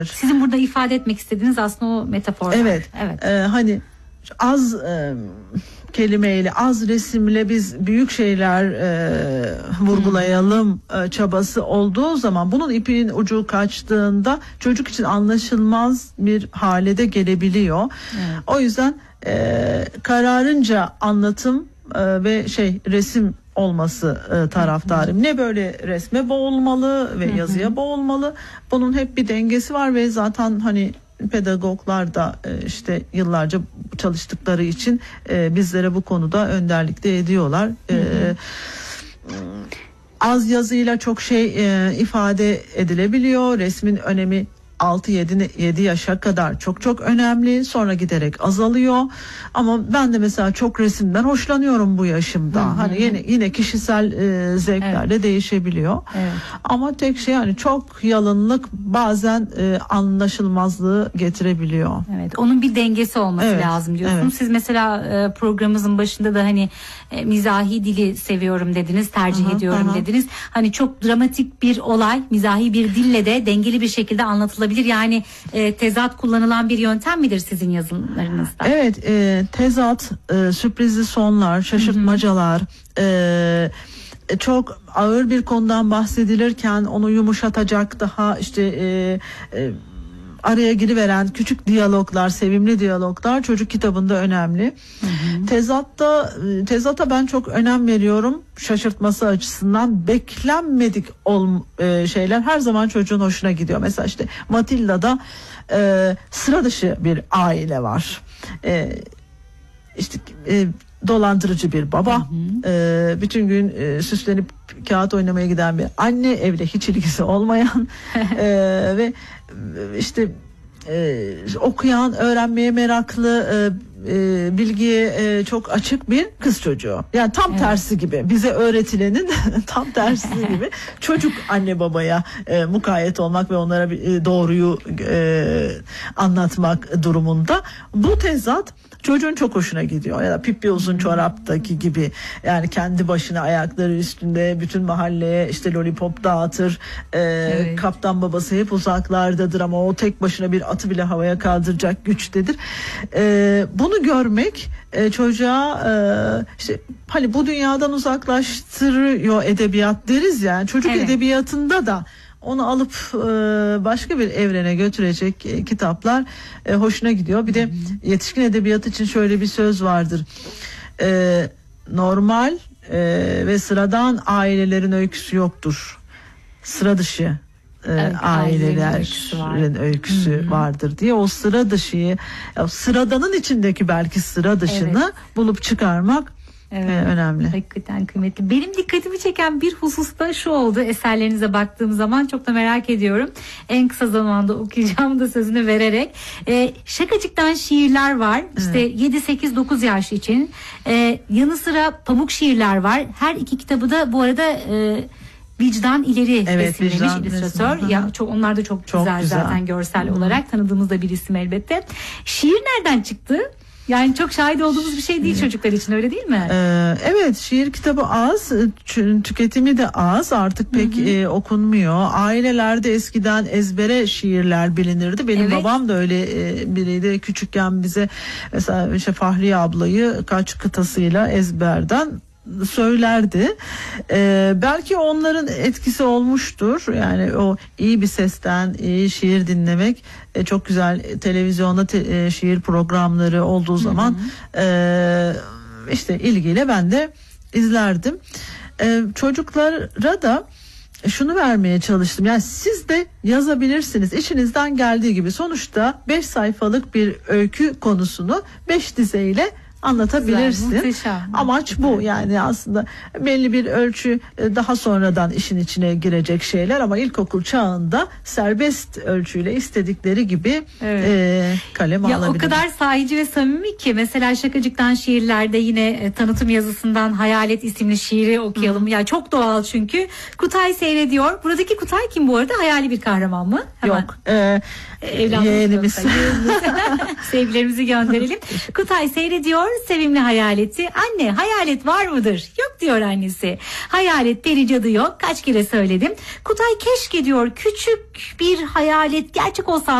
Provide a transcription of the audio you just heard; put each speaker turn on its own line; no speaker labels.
Sizin burada ifade etmek istediğiniz aslında o metafor.
Evet. Hani az kelimeyle, az resimle biz büyük şeyler vurgulayalım çabası olduğu zaman, bunun ipinin ucu kaçtığında çocuk için anlaşılmaz bir hale de gelebiliyor. Evet. O yüzden kararınca anlatım ve resim olması taraftarım. Ne böyle resme boğulmalı ve yazıya boğulmalı. Bunun hep bir dengesi var ve zaten hani pedagoglar da işte yıllarca çalıştıkları için bizlere bu konuda önderlik de ediyorlar. Az yazıyla çok şey ifade edilebiliyor. Resmin önemi 6-7 yaşa kadar çok önemli. Sonra giderek azalıyor. Ama ben de mesela çok resimden hoşlanıyorum bu yaşımda. Hani yine kişisel zevklerle değişebiliyor. Evet. Ama tek şey, hani çok yalınlık bazen anlaşılmazlığı getirebiliyor.
Evet, onun bir dengesi olması lazım diyorsunuz. Evet. Siz mesela programımızın başında da hani mizahi dili seviyorum dediniz, tercih ediyorum dediniz. Hani çok dramatik bir olay mizahi bir dille de dengeli bir şekilde anlatılabilir. Yani tezat kullanılan bir yöntem midir sizin yazılarınızda?
Evet, tezat, sürprizli sonlar, şaşırtmacalar, çok ağır bir konudan bahsedilirken onu yumuşatacak daha araya giriveren küçük diyaloglar, sevimli diyaloglar çocuk kitabında önemli. Tezata ben çok önem veriyorum. Şaşırtması açısından beklenmedik şeyler her zaman çocuğun hoşuna gidiyor. Mesela işte Matilda'da sıra dışı bir aile var. Dolandırıcı bir baba, bütün gün süslenip kağıt oynamaya giden bir anne, evle hiç ilgisi olmayan ve okuyan, öğrenmeye meraklı, bilgiye çok açık bir kız çocuğu. Yani tam tersi gibi, bize öğretilenin tam tersi gibi çocuk anne babaya mukayyet olmak ve onlara doğruyu anlatmak durumunda. Bu tezat çocuğun çok hoşuna gidiyor. Ya da Pippi Uzun Çorap'taki gibi, yani kendi başına ayakları üstünde bütün mahalleye lollipop dağıtır. Kaptan babası hep uzaklardadır ama o tek başına bir atı bile havaya kaldıracak güçtedir. Bunu görmek çocuğa hani bu dünyadan uzaklaştırıyor edebiyat deriz ya. Çocuk edebiyatında da onu alıp başka bir evrene götürecek kitaplar hoşuna gidiyor. Bir de yetişkin edebiyatı için şöyle bir söz vardır. Normal ve sıradan ailelerin öyküsü yoktur. Sıra dışı ailelerin öyküsü vardır diye. O sıra dışıyı, sıradanın içindeki belki sıra dışını bulup çıkarmak önemli.
Hakikaten kıymetli. Benim dikkatimi çeken bir hususta şu oldu. Eserlerinize baktığım zaman çok da merak ediyorum. En kısa zamanda okuyacağım da sözünü vererek. Şakacık'tan şiirler var. İşte 7-8-9 yaş için. Yanı sıra pamuk şiirler var. Her iki kitabı da bu arada Vicdan İleri resimlemiş illüstratör. Ya onlar da çok güzel zaten görsel olarak tanıdığımız da bir isim elbette. Şiir nereden çıktı? Yani çok şahit olduğumuz bir şey değil çocuklar için, öyle değil mi?
Evet, şiir kitabı az, tüketimi de az, artık pek okunmuyor. Ailelerde eskiden ezbere şiirler bilinirdi. Benim babam da öyle biriydi. Küçükken bize mesela Fahriye ablayı kaç kıtasıyla ezberden söylerdi. Belki onların etkisi olmuştur. Yani o iyi bir sesten iyi şiir dinlemek, çok güzel televizyonda şiir programları olduğu zaman ilgiyle ben de izlerdim. Çocuklara da şunu vermeye çalıştım. Yani siz de yazabilirsiniz. İçinizden geldiği gibi. Sonuçta 5 sayfalık bir öykü konusunu 5 dizeyle anlatabilirsin.
Güzel,
amaç bu. Yani aslında belli bir ölçü daha sonradan işin içine girecek şeyler, ama ilkokul çağında serbest ölçüyle istedikleri gibi kalem alabilir.
O kadar sahici ve samimi ki, mesela Şakacık'tan şiirlerde yine tanıtım yazısından Hayalet isimli şiiri okuyalım. Ya çok doğal çünkü. Kutay seyrediyor. Buradaki Kutay kim bu arada? Hayali bir kahraman mı?
Yok. Yeğenimiz.
Sevgilerimizi gönderelim. Kutay seyrediyor. sevimli hayaleti. Anne, hayalet var mıdır? Yok diyor annesi. Hayalet, peri, cadı yok. Kaç kere söyledim. Kutay keşke diyor küçük bir hayalet gerçek olsa